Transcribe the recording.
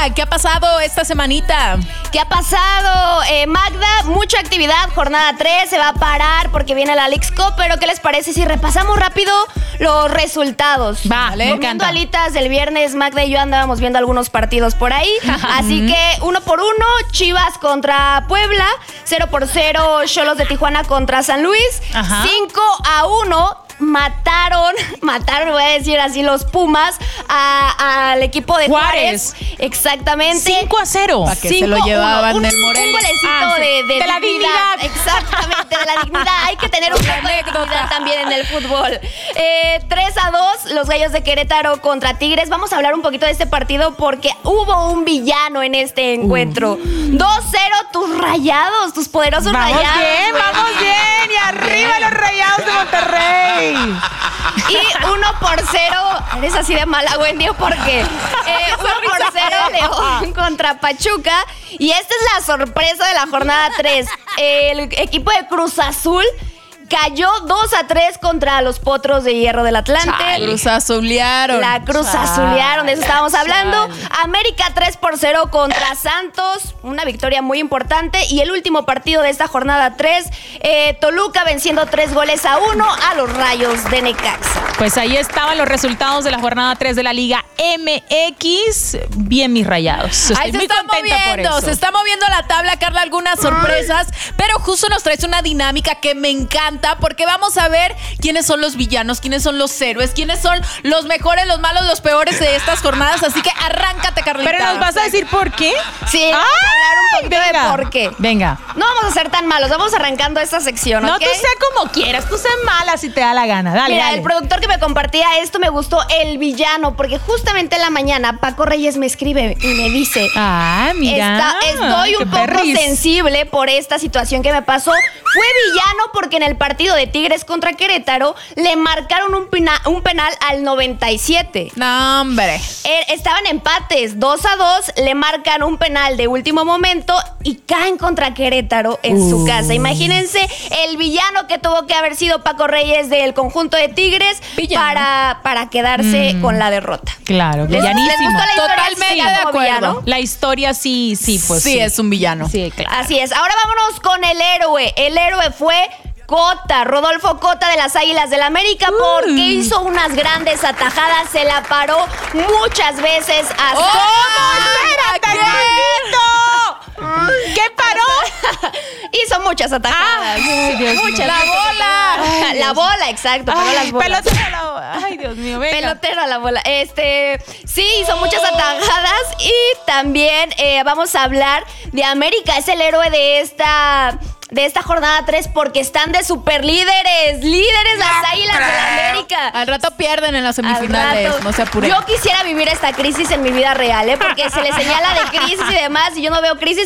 ¿qué ha pasado esta semanita? ¿Qué ha pasado? Magda, mucha actividad, jornada 3, se va a parar porque viene la Leagues Cup, pero ¿qué les parece si repasamos rápido los resultados? Va, me Comiendo encanta. alitas del viernes, Magda y yo andábamos viendo algunos partidos por ahí, así que 1-1, Chivas contra Puebla, 0-0, Xolos de Tijuana contra San Luis, Ajá. 5-1, mataron, voy a decir así, los Pumas al equipo de Juárez. Exactamente. 5-0. Pa' que se lo llevaban del Morelia. Un golecito Ah, sí. de la dignidad. Exactamente, de la dignidad. Hay que tener un poco de dignidad también en el fútbol. 3-2, los Gallos de Querétaro contra Tigres. Vamos a hablar un poquito de este partido porque hubo un villano en este encuentro. 2-0, tus Rayados, tus poderosos Rayados. Vamos bien. Y arriba los Rayados de Monterrey. Y 1-0, eres así de mala, Wendy, ¿por qué? 1-0 León contra Pachuca. Y esta es la sorpresa de la jornada 3. El equipo de Cruz Azul cayó 2-3 contra los Potros de Hierro del Atlante. Cruz Azulearon. La Cruz Azulearon, de eso estábamos hablando. América 3-0 contra Santos, una victoria muy importante. Y el último partido de esta jornada 3, Toluca venciendo 3-1 a los Rayos de Necaxa. Pues ahí estaban los resultados de la jornada 3 de la Liga MX. Bien, mis Rayados. Estoy Ahí se muy está contenta por moviendo, eso. se está moviendo la tabla, Carla, algunas sorpresas, pero justo nos traes una dinámica que me encanta porque vamos a ver quiénes son los villanos, quiénes son los héroes, quiénes son los mejores, los malos, los peores de estas jornadas, así que arráncate, Carlita. Pero nos vas a decir por qué. Sí, vamos a hablar un poquito venga, de por qué. Venga. No vamos a ser tan malos, vamos arrancando esta sección, ¿ok? No, tú sé como quieras, tú sé mala si te da la gana. Dale, Mira, dale. el productor que me compartía esto me gustó, el villano, porque justamente en la mañana Paco Reyes me escribe y me dice... Ah, mira. Estoy qué un poco perris. sensible por esta situación que me pasó. Fue villano porque en el partido de Tigres contra Querétaro le marcaron un penal al 97. No, hombre. Estaban empates, 2-2, le marcan un penal de último momento y caen contra Querétaro en su casa. Imagínense el villano que tuvo que haber sido Paco Reyes del conjunto de Tigres para quedarse con la derrota. Claro, ¿Les villanísimo. gustó la historia? Totalmente Sí, de como acuerdo. villano. La historia sí, pues Sí, es un villano. Sí, claro. Así es. Ahora vámonos con el héroe. El héroe fue Cota, Rodolfo Cota de las Águilas del América, porque hizo unas grandes atajadas, se la paró muchas veces a ¡Espérate, Carlito! ¿Qué paró? Hizo muchas atajadas. Muchas. La bola. La bola, exacto. Paró las bolas. Pelotero a la bola. Ay, Dios mío, venga. Pelotero a la bola. Sí, hizo muchas atajadas y también vamos a hablar de América. Es el héroe de esta jornada 3 porque están de superlíderes. Líderes las Águilas de la América. Al rato pierden en las semifinales, Al rato. no se apuren. Yo quisiera vivir esta crisis en mi vida real, porque se le señala de crisis y demás, y yo no veo crisis,